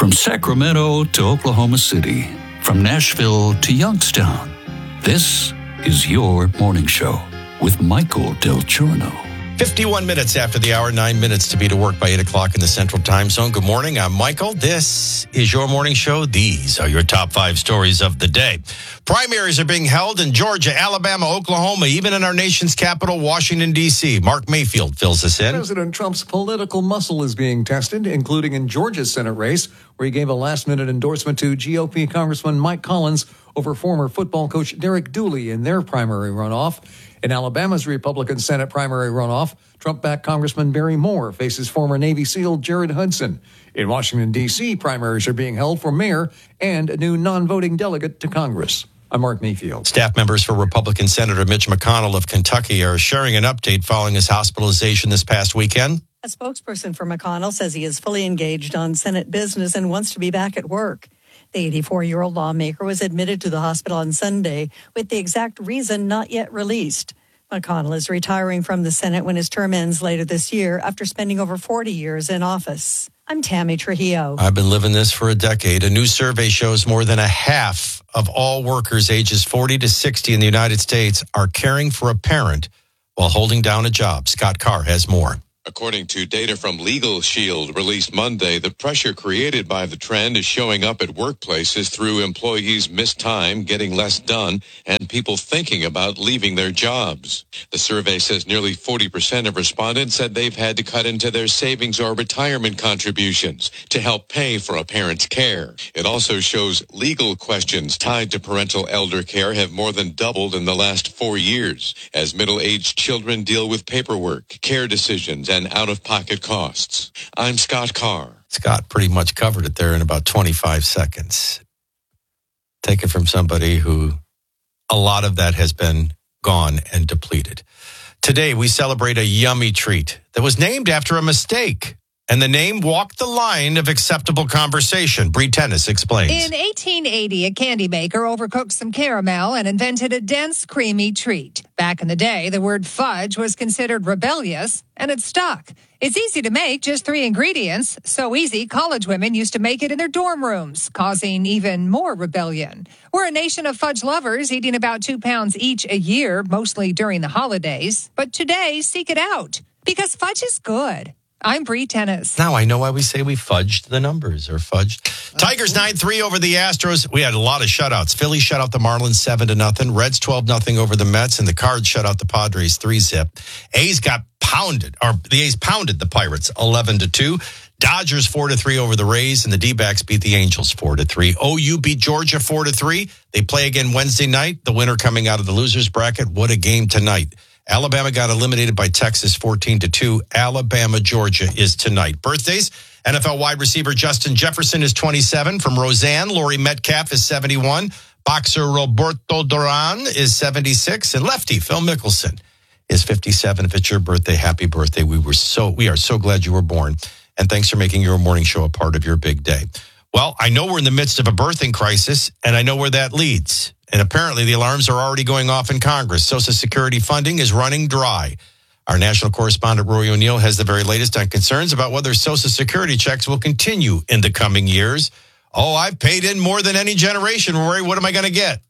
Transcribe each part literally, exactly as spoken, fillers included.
From Sacramento to Oklahoma City, from Nashville to Youngstown, this is your morning show with Michael Del Giorno. fifty-one minutes after the hour, nine minutes to be to work by eight o'clock in the Central Time Zone. Good morning. I'm Michael. This is your morning show. These are your top five stories of the day. Primaries are being held in Georgia, Alabama, Oklahoma, even in our nation's capital, Washington, D C. Mark Mayfield fills us in. President Trump's political muscle is being tested, including in Georgia's Senate race, where he gave a last-minute endorsement to G O P Congressman Mike Collins over former football coach Derek Dooley in their primary runoff. In Alabama's Republican Senate primary runoff, Trump-backed Congressman Barry Moore faces former Navy SEAL Jared Hudson. In Washington, D C, primaries are being held for mayor and a new non-voting delegate to Congress. I'm Mark Mayfield. Staff members for Republican Senator Mitch McConnell of Kentucky are sharing an update following his hospitalization this past weekend. A spokesperson for McConnell says he is fully engaged on Senate business and wants to be back at work. The eighty-four-year-old lawmaker was admitted to the hospital on Sunday with the exact reason not yet released. McConnell is retiring from the Senate when his term ends later this year after spending over forty years in office. I'm Tammy Trujillo. I've been living this for a decade. A new survey shows more than a half of all workers ages forty to sixty in the United States are caring for a parent while holding down a job. Scott Carr has more. According to data from Legal Shield released Monday, the pressure created by the trend is showing up at workplaces through employees' missed time, getting less done, and people thinking about leaving their jobs. The survey says nearly forty percent of respondents said they've had to cut into their savings or retirement contributions to help pay for a parent's care. It also shows legal questions tied to parental elder care have more than doubled in the last four years as middle-aged children deal with paperwork, care decisions, and out-of-pocket costs. I'm Scott Carr. Scott pretty much covered it there in about twenty-five seconds. Take it from somebody who a lot of that has been gone and depleted. Today, we celebrate a yummy treat that was named after a mistake. And the name walked the line of acceptable conversation. Bree Tennis explains. In eighteen eighty, a candy maker overcooked some caramel and invented a dense, creamy treat. Back in the day, the word fudge was considered rebellious, and it stuck. It's easy to make, just three ingredients. So easy, college women used to make it in their dorm rooms, causing even more rebellion. We're a nation of fudge lovers, eating about two pounds each a year, mostly during the holidays. But today, seek it out, because fudge is good. I'm Bree Tennis. Now I know why we say we fudged the numbers or fudged. Tigers nine three over the Astros. We had a lot of shutouts. Philly shut out the Marlins seven to nothing. Reds twelve nothing over the Mets, and the Cards shut out the Padres three zip. A's got pounded, or the A's pounded the Pirates eleven to two. Dodgers four to three over the Rays, and the D-backs beat the Angels four to three. O U beat Georgia four to three. They play again Wednesday night. The winner coming out of the losers bracket. What a game tonight. Alabama got eliminated by Texas fourteen to two. Alabama, Georgia is tonight. Birthdays, N F L wide receiver Justin Jefferson is twenty-seven. From Roseanne, Laurie Metcalf is seventy-one. Boxer Roberto Duran is seventy-six. And lefty Phil Mickelson is fifty-seven. If it's your birthday, happy birthday. We were so we are so glad you were born. And thanks for making your morning show a part of your big day. Well, I know we're in the midst of a birthing crisis, and I know where that leads. And apparently the alarms are already going off in Congress. Social Security funding is running dry. Our national correspondent, Rory O'Neill, has the very latest on concerns about whether Social Security checks will continue in the coming years. Oh, I've paid in more than any generation, Rory. What am I going to get?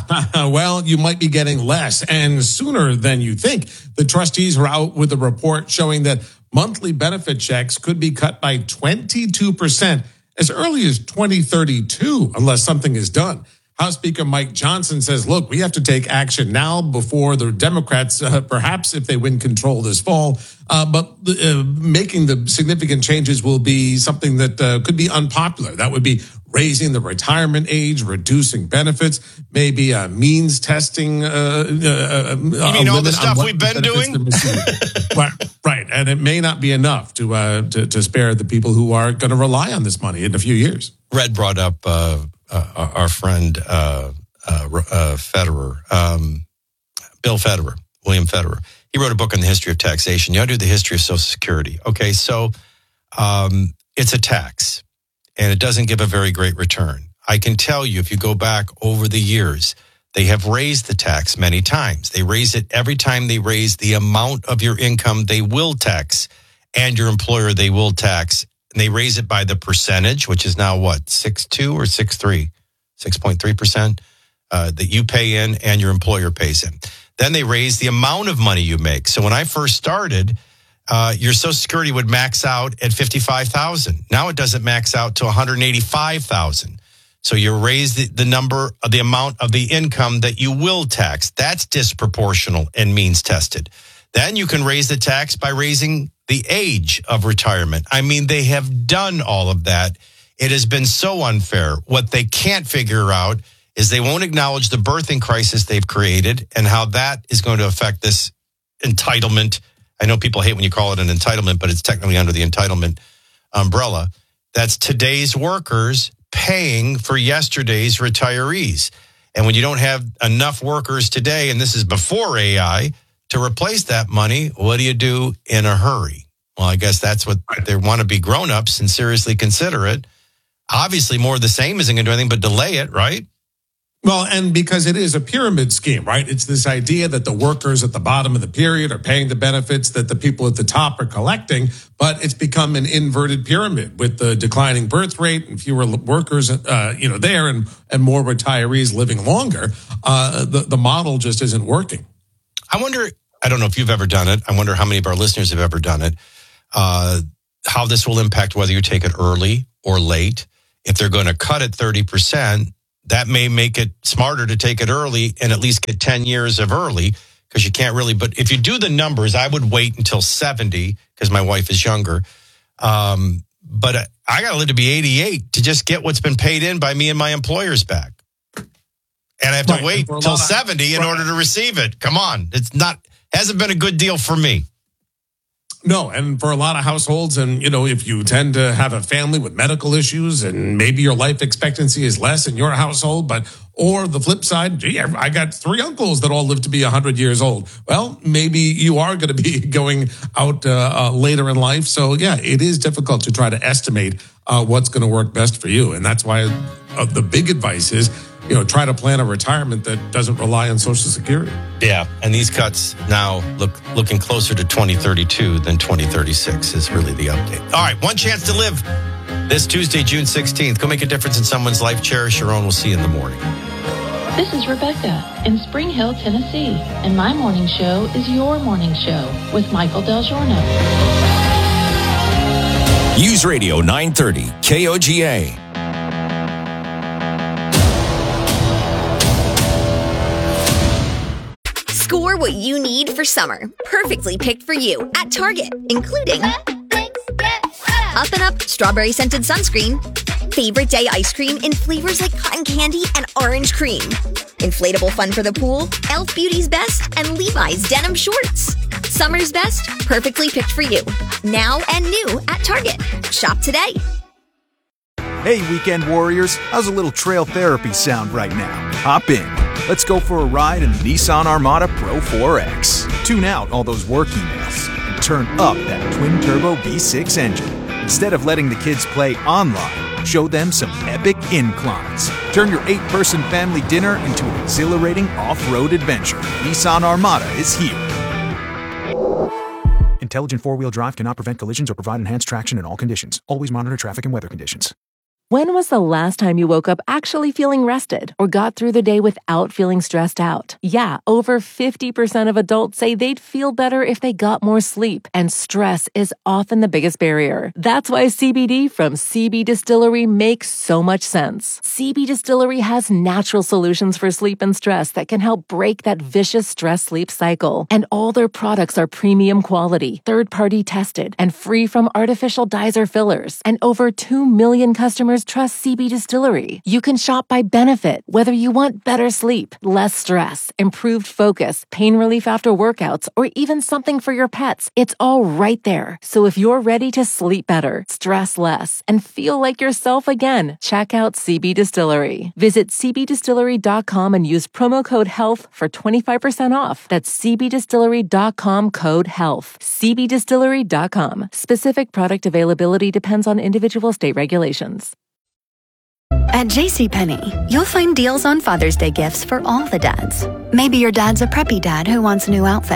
Well, you might be getting less and sooner than you think. The trustees are out with a report showing that monthly benefit checks could be cut by twenty-two percent as early as twenty thirty-two, unless something is done. House Speaker Mike Johnson says, look, we have to take action now before the Democrats, uh, perhaps if they win control this fall, uh, but uh, making the significant changes will be something that uh, could be unpopular. That would be raising the retirement age, reducing benefits, maybe uh, means testing. Uh, uh, you mean all the stuff we've been doing? right, right, and it may not be enough to, uh, to, to spare the people who are going to rely on this money in a few years. Red brought up uh, uh, our friend uh, uh, uh, Federer, um, Bill Federer, William Federer. He wrote a book on the history of taxation. You ought to do the history of Social Security. Okay, so um, it's a tax, and it doesn't give a very great return. I can tell you, if you go back over the years, they have raised the tax many times. They raise it every time they raise the amount of your income they will tax, and your employer they will tax and they raise it by the percentage, which is now what, six point two or six point three? six point three percent uh, that you pay in and your employer pays in. Then they raise the amount of money you make. So when I first started, uh, your Social Security would max out at fifty-five thousand dollars. Now it doesn't max out to one hundred eighty-five thousand dollars. So you raise the, the number of the amount of the income that you will tax. That's disproportional and means tested. Then you can raise the tax by raising the age of retirement. I mean, they have done all of that. It has been so unfair. What they can't figure out is they won't acknowledge the birthing crisis they've created and how that is going to affect this entitlement. I know people hate when you call it an entitlement, but it's technically under the entitlement umbrella. That's today's workers paying for yesterday's retirees. And when you don't have enough workers today, and this is before A I, to replace that money, what do you do in a hurry? Well, I guess that's what they want to be grown-ups and seriously consider it. Obviously, more of the same isn't going to do anything but delay it, right? Well, and because it is a pyramid scheme, right? It's this idea that the workers at the bottom of the period are paying the benefits that the people at the top are collecting, but it's become an inverted pyramid with the declining birth rate and fewer workers, uh, you know, there and, and more retirees living longer. Uh, the, the model just isn't working. I wonder, I don't know if you've ever done it. I wonder how many of our listeners have ever done it, uh, how this will impact whether you take it early or late. If they're going to cut it thirty percent, that may make it smarter to take it early and at least get ten years of early because you can't really. But if you do the numbers, I would wait until seventy because my wife is younger. Um, but I got to live to be eighty-eight to just get what's been paid in by me and my employers back. And I have to right, wait till seventy in right. order to receive it. Come on. It's not, hasn't been a good deal for me. No, and for a lot of households, and, you know, if you tend to have a family with medical issues and maybe your life expectancy is less in your household, but, or the flip side, gee, I got three uncles that all live to be one hundred years old. Well, maybe you are going to be going out uh, uh, later in life. So, yeah, it is difficult to try to estimate uh, what's going to work best for you. And that's why uh, the big advice is, you know, try to plan a retirement that doesn't rely on Social Security. Yeah, and these cuts now look looking closer to twenty thirty-two than twenty thirty-six is really the update. All right, one chance to live this Tuesday, June sixteenth. Go make a difference in someone's life. Cherish your own. We'll see you in the morning. This is Rebecca in Spring Hill, Tennessee, and my morning show is your morning show with Michael Del Giorno. News Radio nine thirty, K O G A. Score what you need for summer. Perfectly picked for you at Target, including Up and Up Strawberry Scented Sunscreen, Favorite Day Ice Cream in flavors like cotton candy and orange cream, Inflatable Fun for the Pool, e l f Beauty's Best, and Levi's Denim Shorts. Summer's best, perfectly picked for you. Now and new at Target. Shop today. Hey, weekend warriors. How's a little trail therapy sound right now? Hop in. Let's go for a ride in the Nissan Armada Pro four X. Tune out all those work emails and turn up that twin-turbo V six engine. Instead of letting the kids play online, show them some epic inclines. Turn your eight-person family dinner into an exhilarating off-road adventure. Nissan Armada is here. Intelligent four-wheel drive cannot prevent collisions or provide enhanced traction in all conditions. Always monitor traffic and weather conditions. When was the last time you woke up actually feeling rested or got through the day without feeling stressed out? Yeah, over fifty percent of adults say they'd feel better if they got more sleep, and stress is often the biggest barrier. That's why C B D from C B Distillery makes so much sense. C B Distillery has natural solutions for sleep and stress that can help break that vicious stress-sleep cycle. And all their products are premium quality, third-party tested, and free from artificial dyes or fillers. And over two million customers trust C B Distillery. You can shop by benefit, whether you want better sleep, less stress, improved focus, pain relief after workouts, or even something for your pets. It's all right there. So if you're ready to sleep better, stress less, and feel like yourself again, check out C B Distillery. Visit c b distillery dot com and use promo code HEALTH for twenty-five percent off. That's c b distillery dot com code HEALTH. c b distillery dot com. Specific product availability depends on individual state regulations. At JCPenney, you'll find deals on Father's Day gifts for all the dads. Maybe your dad's a preppy dad who wants a new outfit.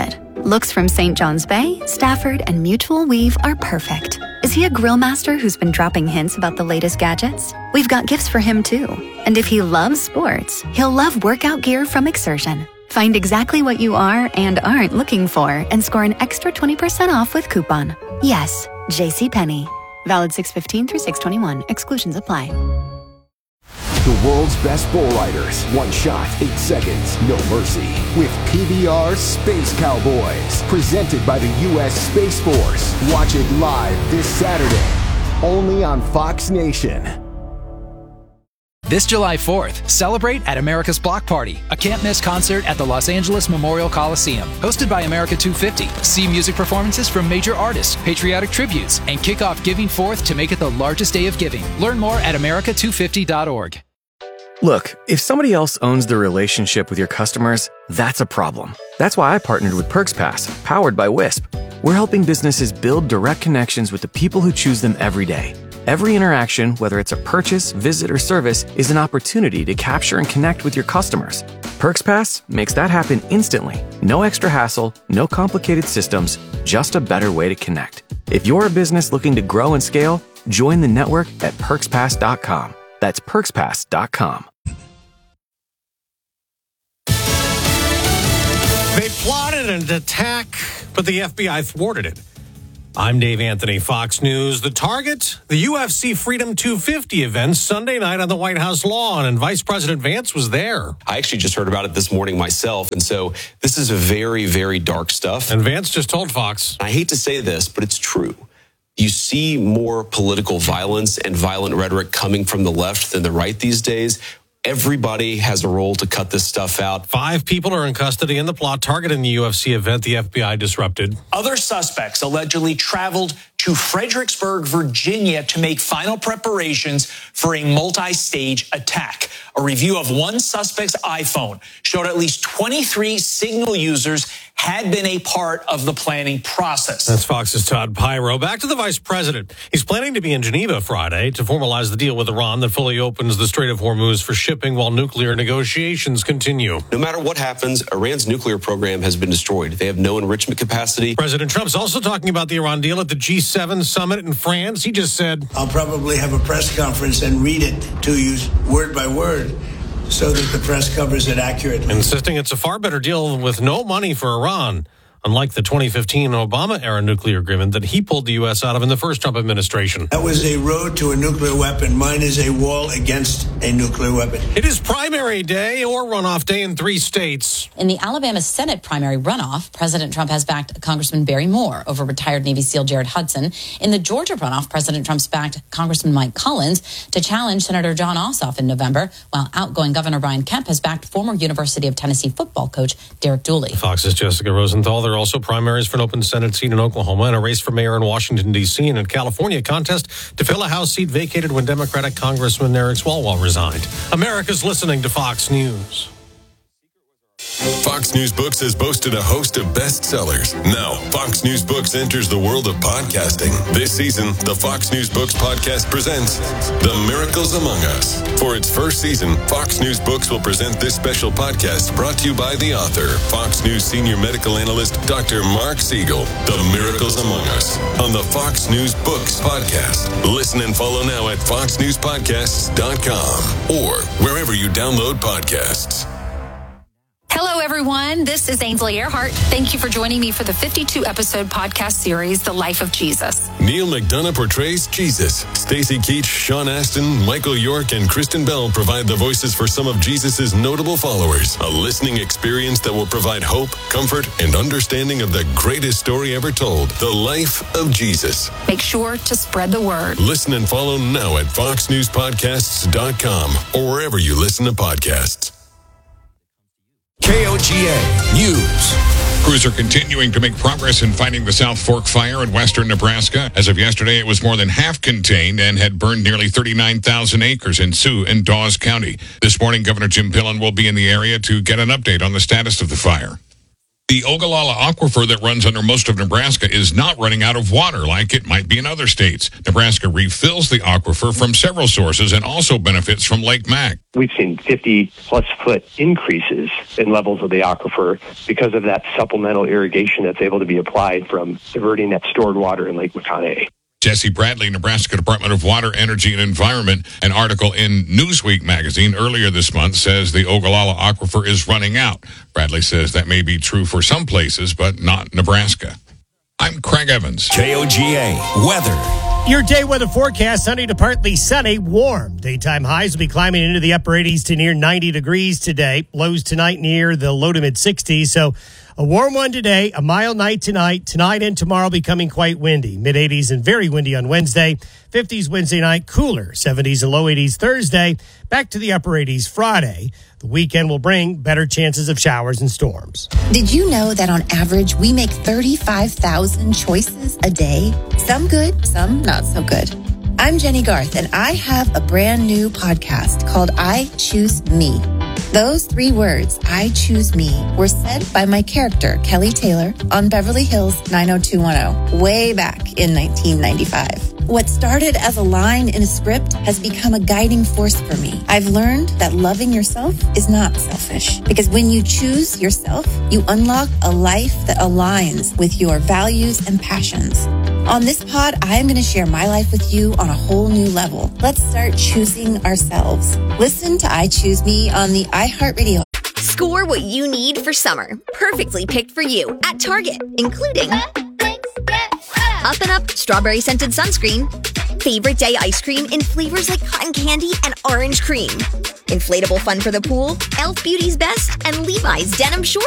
Looks from Saint John's Bay, Stafford, and Mutual Weave are perfect. Is he a grill master who's been dropping hints about the latest gadgets? We've got gifts for him too. And if he loves sports, he'll love workout gear from Exertion. Find exactly what you are and aren't looking for and score an extra twenty percent off with coupon. Yes, JCPenney. Valid six fifteen through six twenty-one. Exclusions apply. The world's best bull riders. One shot, eight seconds, no mercy. With P B R Space Cowboys. Presented by the U S Space Force. Watch it live this Saturday. Only on Fox Nation. This July fourth, celebrate at America's Block Party, a can't-miss concert at the Los Angeles Memorial Coliseum. Hosted by America two fifty. See music performances from major artists, patriotic tributes, and kick off Giving Fourth to make it the largest day of giving. Learn more at america two fifty dot org. Look, if somebody else owns the relationship with your customers, that's a problem. That's why I partnered with PerksPass, powered by Wisp. We're helping businesses build direct connections with the people who choose them every day. Every interaction, whether it's a purchase, visit, or service, is an opportunity to capture and connect with your customers. PerksPass makes that happen instantly. No extra hassle, no complicated systems, just a better way to connect. If you're a business looking to grow and scale, join the network at perks pass dot com. That's perks pass dot com. They plotted an attack, but the F B I thwarted it. I'm Dave Anthony, Fox News. The target, the U F C Freedom two fifty event Sunday night on the White House lawn, and Vice President Vance was there. I actually just heard about it this morning myself, and so this is very, very dark stuff. And Vance just told Fox. I hate to say this, but it's true. You see more political violence and violent rhetoric coming from the left than the right these days. Everybody has a role to cut this stuff out. Five people are in custody in the plot targeting the U F C event the F B I disrupted. Other suspects allegedly traveled to Fredericksburg, Virginia to make final preparations for a multi-stage attack. A review of one suspect's iPhone showed at least twenty-three Signal users had been a part of the planning process. That's Fox's Todd Pyro. Back to the vice president. He's planning to be in Geneva Friday to formalize the deal with Iran that fully opens the Strait of Hormuz for shipping while nuclear negotiations continue. No matter what happens, Iran's nuclear program has been destroyed. They have no enrichment capacity. President Trump's also talking about the Iran deal at the G seven summit in France. He just said, I'll probably have a press conference and read it to you word by word, so that the press covers it accurately. Insisting it's a far better deal with no money for Iran, unlike the twenty fifteen Obama-era nuclear agreement that he pulled the U S out of in the first Trump administration. That was a road to a nuclear weapon. Mine is a wall against a nuclear weapon. It is primary day or runoff day in three states. In the Alabama Senate primary runoff, President Trump has backed Congressman Barry Moore over retired Navy SEAL Jared Hudson. In the Georgia runoff, President Trump's backed Congressman Mike Collins to challenge Senator John Ossoff in November, while outgoing Governor Brian Kemp has backed former University of Tennessee football coach Derek Dooley. Fox's Jessica Rosenthal. There are also primaries for an open Senate seat in Oklahoma and a race for mayor in Washington, D C, and a California contest to fill a House seat vacated when Democratic Congressman Eric Swalwell resigned. America's listening to Fox News. Fox News Books has boasted a host of bestsellers. Now, Fox News Books enters the world of podcasting. This season, the Fox News Books podcast presents The Miracles Among Us. For its first season, Fox News Books will present this special podcast brought to you by the author, Fox News senior medical analyst, Doctor Mark Siegel. The Miracles Among Us on the Fox News Books podcast. Listen and follow now at fox news podcasts dot com or wherever you download podcasts. Hello, everyone. This is Ainsley Earhart. Thank you for joining me for the fifty-two episode podcast series, The Life of Jesus. Neil McDonough portrays Jesus. Stacey Keach, Sean Astin, Michael York, and Kristen Bell provide the voices for some of Jesus' notable followers. A listening experience that will provide hope, comfort, and understanding of the greatest story ever told, The Life of Jesus. Make sure to spread the word. Listen and follow now at fox news podcasts dot com or wherever you listen to podcasts. K O G A News. Crews are continuing to make progress in fighting the South Fork fire in western Nebraska. As of yesterday, it was more than half contained and had burned nearly thirty-nine thousand acres in Sioux and Dawes County. This morning, Governor Jim Pillen will be in the area to get an update on the status of the fire. The Ogallala Aquifer that runs under most of Nebraska is not running out of water like it might be in other states. Nebraska refills the aquifer from several sources and also benefits from Lake Mac. We've seen fifty plus foot increases in levels of the aquifer because of that supplemental irrigation that's able to be applied from diverting that stored water in Lake McConaughey. Jesse Bradley, Nebraska Department of Water, Energy, and Environment, an article in Newsweek magazine earlier this month says the Ogallala Aquifer is running out. Bradley says that may be true for some places, but not Nebraska. I'm Craig Evans. K O G A weather. Your day weather forecast, sunny to partly sunny, warm. Daytime highs will be climbing into the upper eighties to near ninety degrees today. Lows tonight near the low to mid sixties. So a warm one today, a mild night tonight. Tonight and tomorrow becoming quite windy. mid eighties and very windy on Wednesday. fifties Wednesday night, cooler. seventies and low eighties Thursday. Back to the upper eighties Friday. The weekend will bring better chances of showers and storms. Did you know that on average, we make thirty-five thousand choices a day? Some good, some not so good. I'm Jenny Garth, and I have a brand new podcast called I Choose Me. Those three words, I choose me, were said by my character, Kelly Taylor, on Beverly Hills nine oh two one oh, way back in nineteen ninety-five. What started as a line in a script has become a guiding force for me. I've learned that loving yourself is not selfish, because when you choose yourself, you unlock a life that aligns with your values and passions. On this pod, I am going to share my life with you on a whole new level. Let's start choosing ourselves. Listen to I Choose Me on the iHeartRadio. Score what you need for summer. Perfectly picked for you at Target, including Up and Up Strawberry Scented Sunscreen, Favorite Day Ice Cream in flavors like cotton candy and orange cream, Inflatable Fun for the Pool, Elf Beauty's Best, and Levi's Denim Shorts.